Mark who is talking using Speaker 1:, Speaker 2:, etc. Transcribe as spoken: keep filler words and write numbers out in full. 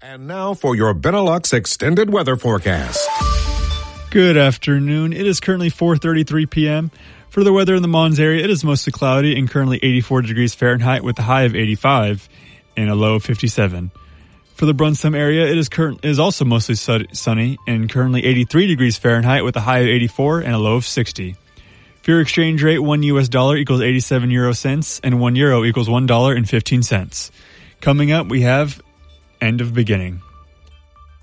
Speaker 1: And now for your Benelux extended weather forecast.
Speaker 2: Good afternoon. It is currently four thirty-three p.m. For the weather in the Mons area, it is mostly cloudy and currently eighty-four degrees Fahrenheit with a high of eighty-five and a low of fifty-seven. For the Brunsum area, it is current is also mostly su- sunny and currently eighty-three degrees Fahrenheit with a high of eighty-four and a low of sixty. For your exchange rate, one U S dollar equals eighty-seven euro cents and one euro equals one dollar and fifteen cents. Coming up, we have End of Beginning.